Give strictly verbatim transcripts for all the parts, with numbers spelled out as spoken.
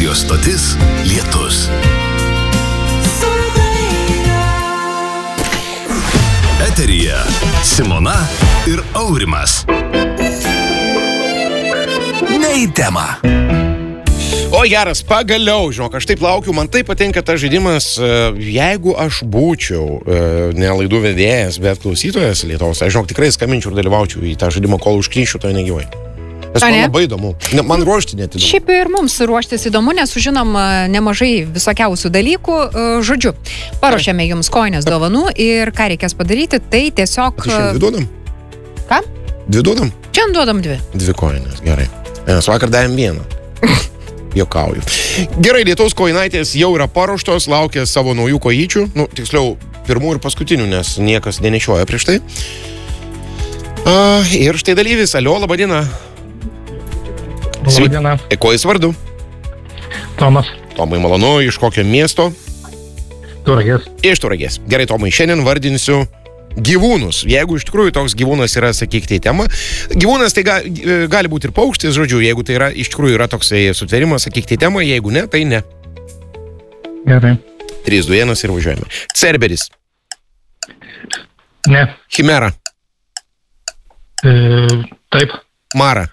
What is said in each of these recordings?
Radio stotis Lietus. Eteryje Simona ir Aurimas. Ne į temą. O geras, pagaliau, žinok, aš taip laukiu, man taip patinka tas žaidimas, jeigu aš būčiau ne laidų vedėjas, bet klausytojas Lietuvos, aš žinok, tikrai skambinčiau ir dalyvaučiau į tą žaidimą, kol užkryšiu to negyvai. Nes man labai įdomu, man ruošti net įdomu. Šiaip ir mums ruoštis įdomu, nes sužinom nemažai visokiausių dalykų. Žodžiu, paruošėme jums kojinės dovanų ir ką reikės padaryti, tai tiesiog... Tai šiandien dvi duodam? Ką? Dvi duodam? Šiandien duodam dvi. Dvi kojinės, gerai. Nes vakar davėm vieną. Jokauju. Gerai, Lietaus kojinaitės jau yra paruoštos, laukia savo naujų kojyčių. Nu, tiksliau, pirmų ir paskutinių, nes niekas nenešioja prieš tai. Uh, ir štai dalyvis. Alio, laba diena. Labą dieną. E, kuo jis vardu? Tomas. Tomai, malonu. Iš kokio miesto? Tauragės. Iš Tauragės. Gerai, Tomai, šiandien vardinsiu gyvūnus. Jeigu iš tikrųjų toks gyvūnas yra, sakykite, tema. Gyvūnas tai ga, gali būti ir paukštis, žodžiu, jeigu tai yra, iš tikrųjų yra toksai sutverimas, sakykite, tema, jeigu ne, tai ne. Gerai. trys, du, vienas ir važiuojame. Cerberis. Ne. Chimera. E, taip. Mara.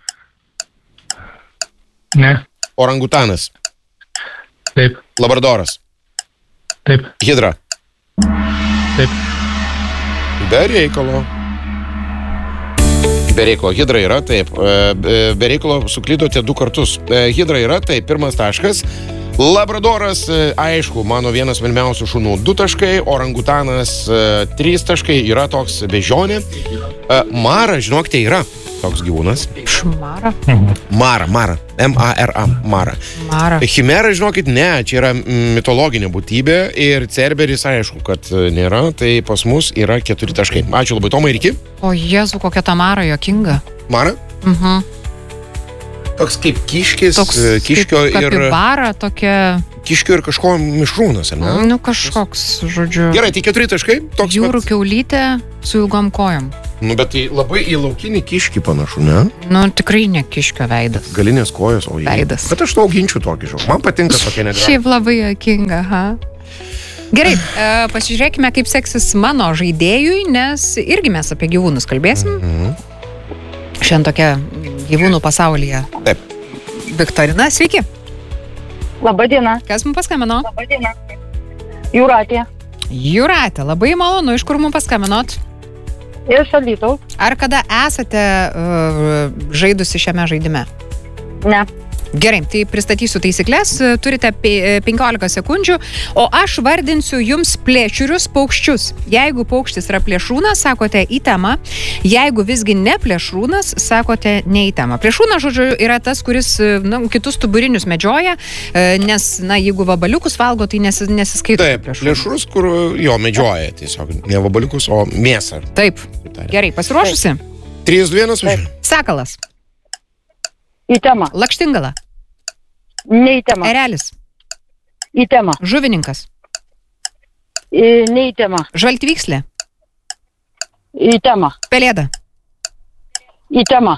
Ne. Orangutanas. Taip. Labradoras. Taip. Hidra. Taip. Be reikalo. Be reikalo. Hidra yra, taip. Be reikalo suklydote du kartus. Hidra yra, taip, pirmas taškas. Labradoras, aišku, mano vienas mylimiausių šunų, du taškai. Orangutanas, trys taškai, yra toks bežionė. Mara, žinokite, yra toks gyvūnas. Šmara. Mara, Mara. M A R A, Mara. Mara. Chimera, žinokit, ne, čia yra mitologinė būtybė ir cerberis, aišku, kad nėra, tai pas mus yra keturi taškai. Ačiū labai, Tomai, ir iki. O Jėzu, kokia ta Mara jokinga. Mara? Mhm. Toks kaip kiškis, Toks kiškio kaip ir... kapibara, tokia... Kiškio ir kažko mišrūnas, ar ne? Nu, kažkoks, žodžiu... Gerai, tai keturi taškai. Toks Jūrų pat... kiaulytė su ilgom kojom. Nu, bet tai labai į laukinį kiškį panašu, ne? Nu, tikrai ne kiškio veidas. Galinės kojos, o jį. Veidas. Bet aš tau ginčiu tokį žodį. Man patinka tokia negra. Šiaip labai jokinga, ha? Gerai, e, pasižiūrėkime, kaip seksis mano žaidėjui, nes irgi mes apie gyvūnus kalbėsim. Mhm. Šiandien tokia gyvūnų pasaulyje. Taip. Viktorina, sveiki. Labą dieną. Kas mums paskambino? Labą dieną. Jūratė. Jūratė, labai malonu, iš kur mums paskambinot? Iš Alytaus. Ar kada esate uh, žaidusi šiame žaidime? Ne. Gerai, tai pristatysiu taisyklės. Turite penkiolika sekundžių, o aš vardinsiu jums plėšrius paukščius. Jeigu paukštis yra plėšrūnas, sakote į temą. Jeigu visgi ne plėšrūnas, sakote ne į temą. Plėšrūnas, žodžiu, yra tas, kuris na, kitus stuburinius medžioja, nes, na, jeigu vabaliukus valgo, tai nesis, nesiskaito. Taip, plėšrus, kur jo medžioja tiesiog. Ne vabaliukus, o mėsą. Taip. Gerai, pasiruošusi? trys, du, vienas, važiuoju. Sakalas. Į temą. Lakštingala. Ne į temą. Erelis. Į temą. Žuvininkas. Į, ne į temą. Žaltvykslė. Į temą. Pelėda. Į temą.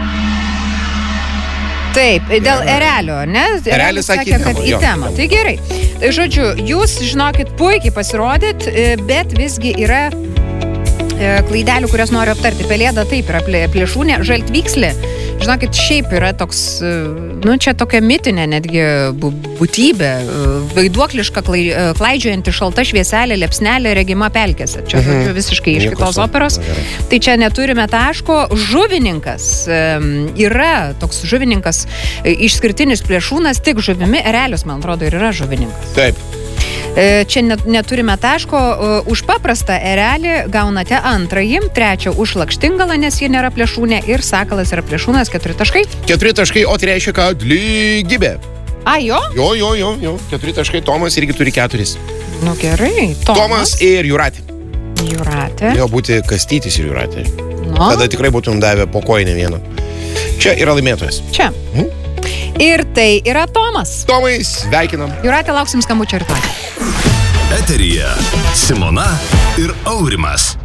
Taip, dėl erelio, ne? Erelis sakė, kad į temą. Tai gerai. Žodžiu, jūs, žinokit, puikiai pasirodėt, bet visgi yra klaidelių, kurias noriu aptarti. Pelėda taip yra plėšrūnė, žaltvykslė. Žinokit, šiaip yra toks, nu, čia tokia mitinė netgi būtybė, vaiduokliška klaidžiojanti šalta švieselė, liepsnelė regima pelkėse. Čia, žodžiu, visiškai iš kitos operos. Tai čia neturime taško. Žuvininkas yra toks žuvininkas, išskirtinis plėšrūnas, tik žuvimi. Erelis, man atrodo, ir yra žuvininkas. Taip. Čia neturime taško. Už paprastą erelį gaunate antrąjį, trečią už lakštingalą, nes jie nėra plėšrūnė, ir sakalas yra plėšrūnas, keturi taškai. Keturi taškai, o tai reiškia, kad lygybė. A, jo? Jo, jo, jo, jo. Keturi taškai, Tomas irgi turi keturis. Nu gerai, Tomas. Tomas ir Jūratė. Jūratė. Jo būti Kastytis ir Jūratė. No. Tada tikrai būtum davę po kojinę vieną. Čia yra laimėtojas. Čia. Hmm? Ir tai yra Tomas. Tomai, sveikinam. Jūratė, lauksim skambučio rytoj. Eteryje Simona ir Aurimas.